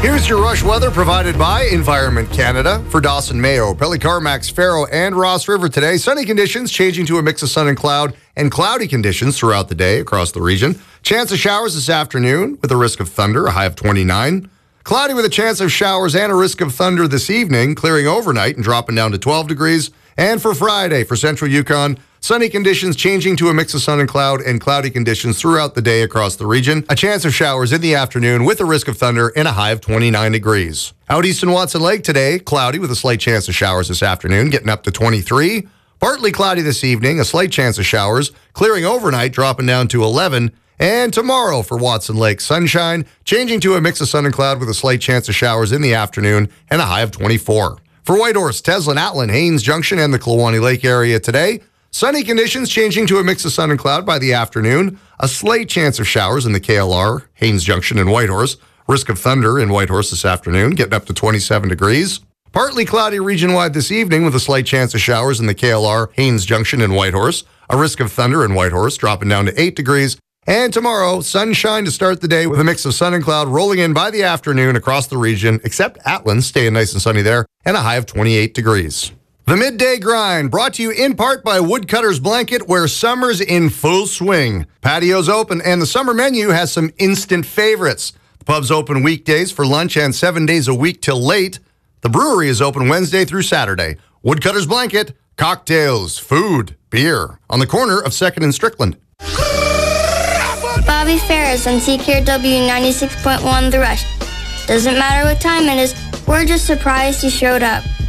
Here's your Rush weather provided by Environment Canada. For Dawson, Mayo, Pelly, Carmax, Faro, and Ross River today, sunny conditions changing to a mix of sun and cloudy conditions throughout the day across the region. Chance of showers this afternoon with a risk of thunder, a high of 29. Cloudy with a chance of showers and a risk of thunder this evening, clearing overnight and dropping down to 12 degrees. And for Friday, for central Yukon, sunny conditions changing to a mix of sun and cloudy conditions throughout the day across the region. A chance of showers in the afternoon with a risk of thunder and a high of 29 degrees. Out east in Watson Lake today, cloudy with a slight chance of showers this afternoon, getting up to 23. Partly cloudy this evening, a slight chance of showers, clearing overnight, dropping down to 11. And tomorrow for Watson Lake, sunshine, changing to a mix of sun and cloud with a slight chance of showers in the afternoon and a high of 24. For Whitehorse, Teslin, Atlin, Haines Junction, and the Kluwani Lake area today, sunny conditions changing to a mix of sun and cloud by the afternoon. A slight chance of showers in the KLR, Haines Junction, and Whitehorse. Risk of thunder in Whitehorse this afternoon, getting up to 27 degrees. Partly cloudy region-wide this evening with a slight chance of showers in the KLR, Haines Junction, and Whitehorse. A risk of thunder in Whitehorse, dropping down to 8 degrees. And tomorrow, sunshine to start the day with a mix of sun and cloud rolling in by the afternoon across the region, except Atlin, staying nice and sunny there, and a high of 28 degrees. The Midday Grind, brought to you in part by Woodcutter's Blanket, where summer's in full swing. Patio's open, and the summer menu has some instant favorites. The pub's open weekdays for lunch and 7 days a week till late. The brewery is open Wednesday through Saturday. Woodcutter's Blanket, cocktails, food, beer, on the corner of 2nd and Strickland. Bobby Ferris on CKRW 96.1 The Rush. Doesn't matter what time it is, we're just surprised you showed up.